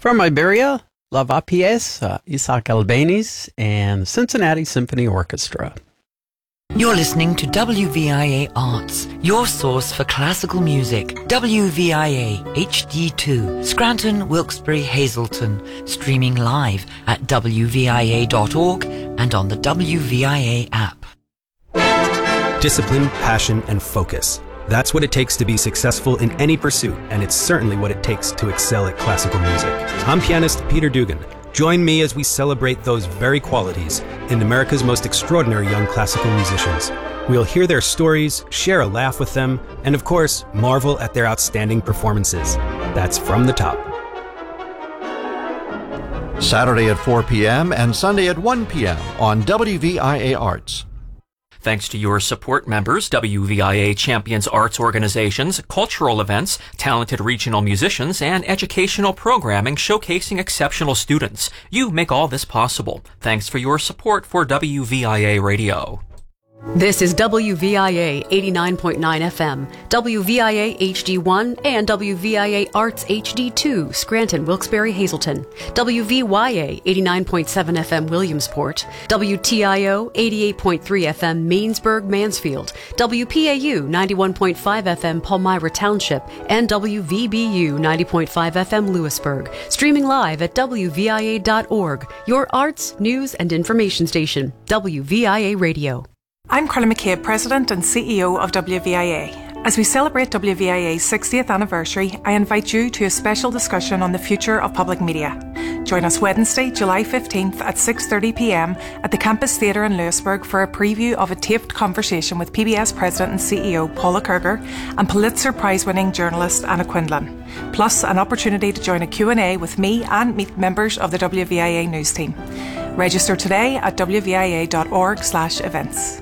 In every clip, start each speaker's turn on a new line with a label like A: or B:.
A: From Iberia, Lava Pies, Isaac Albeniz, and Cincinnati Symphony Orchestra.
B: You're listening to WVIA Arts, your source for classical music. WVIA HD2, Scranton, Wilkes-Barre, Hazleton. Streaming live at WVIA.org and on the WVIA app.
C: Discipline, passion, and focus. That's what it takes to be successful in any pursuit, and it's certainly what it takes to excel at classical music. I'm pianist Peter Dugan. Join me as we celebrate those very qualities in America's most extraordinary young classical musicians. We'll hear their stories, share a laugh with them, and of course, marvel at their outstanding performances. That's From the Top.
D: Saturday at 4 p.m. and Sunday at 1 p.m. on WVIA Arts.
E: Thanks to your support, members, WVIA champions arts organizations, cultural events, talented regional musicians, and educational programming showcasing exceptional students. You make all this possible. Thanks for your support for WVIA Radio.
F: This is WVIA 89.9 FM, WVIA HD1, and WVIA Arts HD2, Scranton, Wilkes-Barre, Hazleton, WVYA 89.7 FM, Williamsport, WTIO 88.3 FM, Mainsburg, Mansfield, WPAU 91.5 FM, Palmyra Township, and WVBU 90.5 FM, Lewisburg. Streaming live at WVIA.org, your arts, news, and information station, WVIA Radio.
G: I'm Carla McCabe, President and CEO of WVIA. As we celebrate WVIA's 60th anniversary, I invite you to a special discussion on the future of public media. Join us Wednesday, July 15th at 6:30 p.m. at the Campus Theatre in Lewisburg for a preview of a taped conversation with PBS President and CEO Paula Kerger and Pulitzer Prize-winning journalist Anna Quindlen. Plus, an opportunity to join a Q&A with me and meet members of the WVIA news team. Register today at wvia.org/events.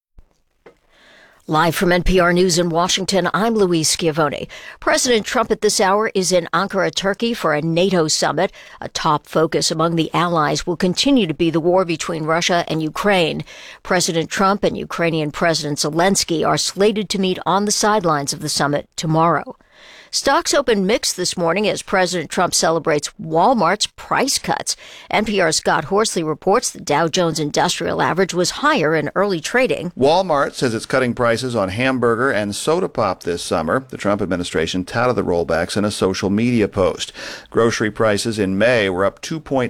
H: Live from NPR News in Washington, I'm Louise Schiavone. President Trump at this hour is in Ankara, Turkey for a NATO summit. A top focus among the allies will continue to be the war between Russia and Ukraine. President Trump and Ukrainian President Zelensky are slated to meet on the sidelines of the summit tomorrow. Stocks opened mixed this morning as President Trump celebrates Walmart's price cuts. NPR's Scott Horsley reports the Dow Jones Industrial Average was higher in early trading.
D: Walmart says it's cutting prices on hamburger and soda pop this summer. The Trump administration touted the rollbacks in a social media post. Grocery prices in May were up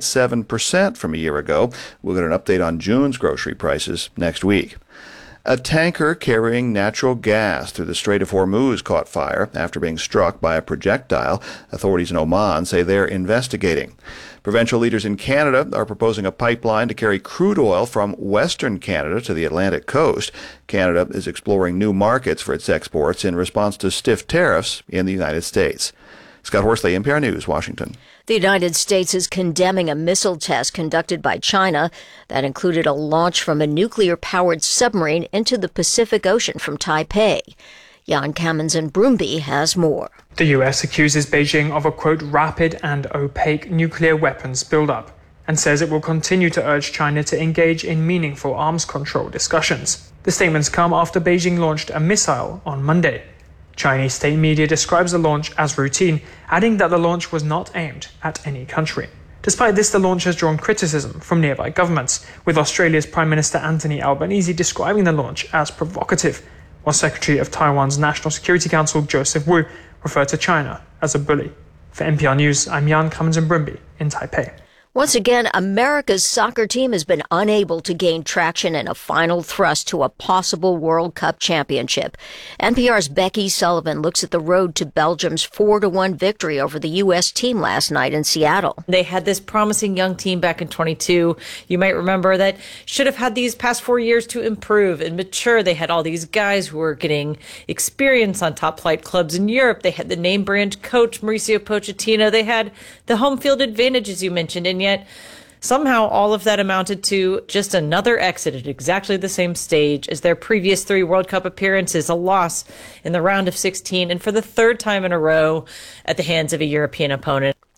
D: 2.7% from a year ago. We'll get an update on June's grocery prices next week. A tanker carrying natural gas through the Strait of Hormuz caught fire after being struck by a projectile. Authorities in Oman say they're investigating. Provincial leaders in Canada are proposing a pipeline to carry crude oil from Western Canada to the Atlantic coast. Canada is exploring new markets for its exports in response to stiff tariffs in the United States. Scott Horsley, NPR News, Washington.
H: The United States is condemning a missile test conducted by China that included a launch from a nuclear-powered submarine into the Pacific Ocean from Taipei. Jan Kamens in Broomby has more.
I: The U.S. accuses Beijing of a, quote, rapid and opaque nuclear weapons buildup and says it will continue to urge China to engage in meaningful arms control discussions. The statements come after Beijing launched a missile on Monday. Chinese state media describes the launch as routine, adding that the launch was not aimed at any country. Despite this, the launch has drawn criticism from nearby governments, with Australia's Prime Minister Anthony Albanese describing the launch as provocative, while Secretary of Taiwan's National Security Council Joseph Wu referred to China as a bully. For NPR News, I'm Jan Kamens in Broomby in Taipei.
H: Once again, America's soccer team has been unable to gain traction in a final thrust to a possible World Cup championship. NPR's Becky Sullivan looks at the road to Belgium's 4-1 victory over the U.S. team last night in Seattle.
J: They had this promising young team back in 22. You might remember that should have had these past 4 years to improve and mature. They had all these guys who were getting experience on top flight clubs in Europe. They had the name brand coach, Mauricio Pochettino. They had the home field advantage, as you mentioned, and yet somehow all of that amounted to just another exit at exactly the same stage as their previous 3 World Cup appearances, a loss in the round of 16, and for the third time in a row at the hands of a European opponent.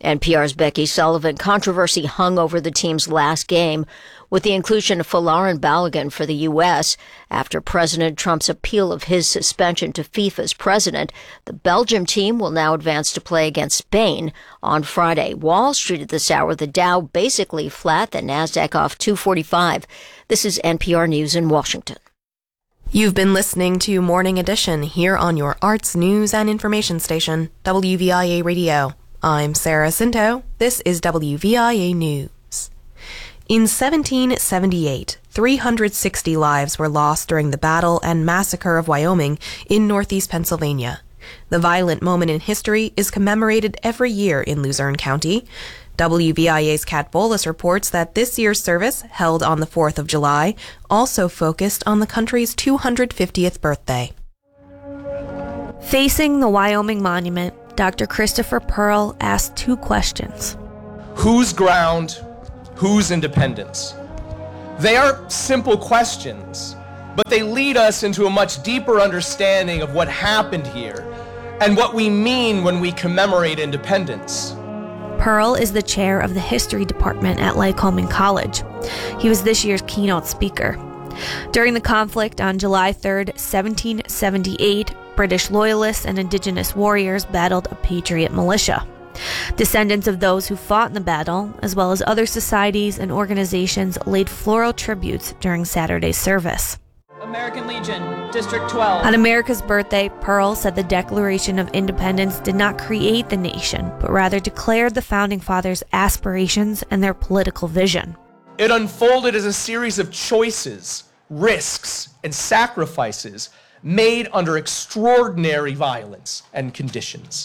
H: NPR's Becky Sullivan. Controversy hung over the team's last game with the inclusion of Folarin Balogun for the U.S. After President Trump's appeal of his suspension to FIFA's president, the Belgium team will now advance to play against Spain on Friday. Wall Street at this hour, the Dow basically flat, the NASDAQ off 245. This is NPR News in Washington.
K: You've been listening to Morning Edition here on your arts, news, and information station, WVIA Radio. I'm Sarah Cinto. This is WVIA News. In 1778, 360 lives were lost during the Battle and Massacre of Wyoming in northeast Pennsylvania. The violent moment in history is commemorated every year in Luzerne County. WVIA's Kat Bolas reports that this year's service, held on the 4th of July, also focused on the country's 250th birthday. Facing the Wyoming Monument, Dr. Christopher Pearl asked two questions.
L: Whose ground? Whose independence? They are simple questions, but they lead us into a much deeper understanding of what happened here and what we mean when we commemorate independence.
K: Pearl is the chair of the history department at Lycoming College. He was this year's keynote speaker. During the conflict on July 3rd, 1778, British loyalists and indigenous warriors battled a patriot militia. Descendants of those who fought in the battle, as well as other societies and organizations, laid floral tributes during Saturday's service.
M: American Legion, District 12.
K: On America's birthday, Pearl said the Declaration of Independence did not create the nation, but rather declared the Founding Fathers' aspirations and their political vision.
L: It unfolded as a series of choices, risks, and sacrifices made under extraordinary violence and conditions.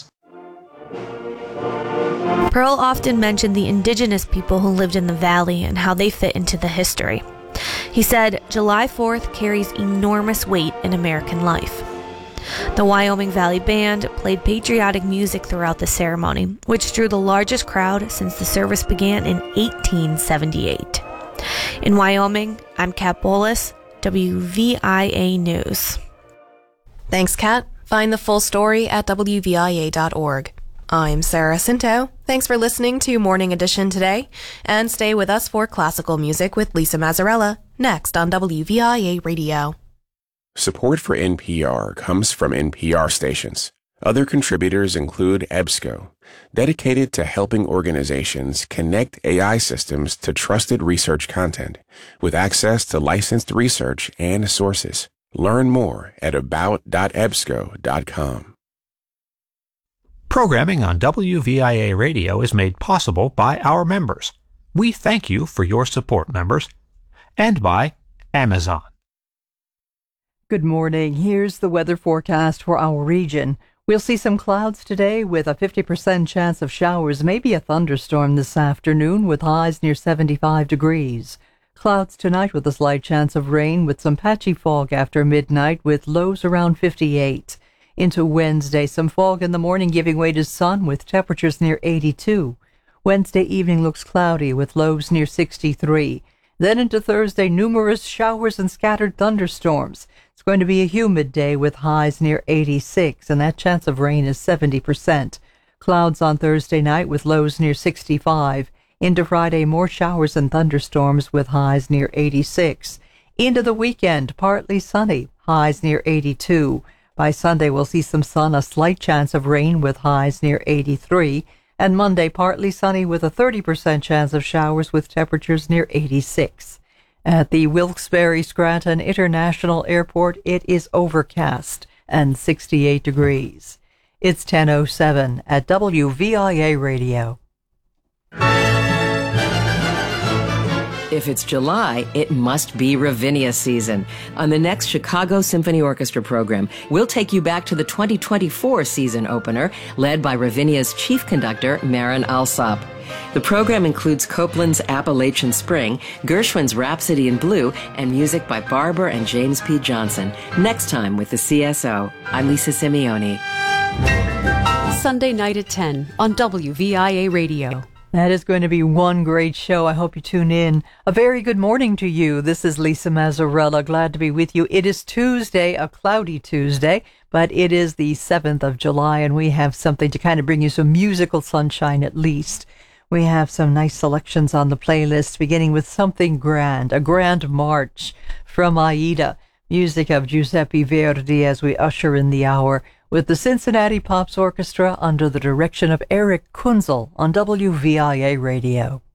K: Pearl often mentioned the indigenous people who lived in the valley and how they fit into the history. He said, July 4th carries enormous weight in American life. The Wyoming Valley Band played patriotic music throughout the ceremony, which drew the largest crowd since the service began in 1878. In Wyoming, I'm Kat Bolas, WVIA News. Thanks, Kat. Find the full story at WVIA.org. I'm Sarah Cinto. Thanks for listening to Morning Edition today, and stay with us for classical music with Lisa Mazzarella, next on WVIA Radio.
N: Support for NPR comes from NPR stations. Other contributors include EBSCO, dedicated to helping organizations connect AI systems to trusted research content, with access to licensed research and sources. Learn more at about.ebsco.com.
O: Programming on WVIA Radio is made possible by our members. We thank you for your support, members, and by Amazon.
P: Good morning. Here's the weather forecast for our region. We'll see some clouds today with a 50% chance of showers, maybe a thunderstorm this afternoon with highs near 75 degrees. Clouds tonight with a slight chance of rain with some patchy fog after midnight with lows around 58. Into Wednesday, some fog in the morning giving way to sun with temperatures near 82. Wednesday evening looks cloudy with lows near 63. Then into Thursday, numerous showers and scattered thunderstorms. It's going to be a humid day with highs near 86, and that chance of rain is 70%. Clouds on Thursday night with lows near 65. Into Friday, more showers and thunderstorms with highs near 86. Into the weekend, partly sunny, highs near 82. By Sunday, we'll see some sun, a slight chance of rain with highs near 83. And Monday, partly sunny with a 30% chance of showers with temperatures near 86. At the Wilkes-Barre-Scranton International Airport, it is overcast and 68 degrees. It's 10:07 at WVIA Radio.
Q: If it's July, it must be Ravinia season. On the next Chicago Symphony Orchestra program, we'll take you back to the 2024 season opener, led by Ravinia's chief conductor, Marin Alsop. The program includes Copland's Appalachian Spring, Gershwin's Rhapsody in Blue, and music by Barber and James P. Johnson. Next time with the CSO, I'm Lisa Simeone.
F: Sunday night at 10 on WVIA Radio.
P: That is going to be one great show. I hope you tune in. A very good morning to you. This is Lisa Mazzarella. Glad to be with you. It is Tuesday, a cloudy Tuesday, but it is the 7th of July, and we have something to kind of bring you some musical sunshine at least. We have some nice selections on the playlist, beginning with something grand, a grand march from Aida, music of Giuseppe Verdi as we usher in the hour with the Cincinnati Pops Orchestra under the direction of Eric Kunzel on WVIA Radio.